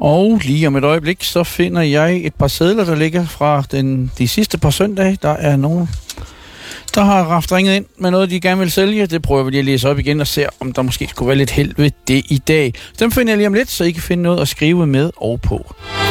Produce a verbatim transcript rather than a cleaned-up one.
Og lige om et øjeblik, så finder jeg et par sedler, der ligger fra den, de sidste par søndage. Der er nogen, der har haft ringet ind med noget, de gerne vil sælge. Det prøver vi lige at læse op igen og se, om der måske skulle være lidt held ved det i dag. Dem finder jeg lige om lidt, så I kan finde noget at skrive med og på.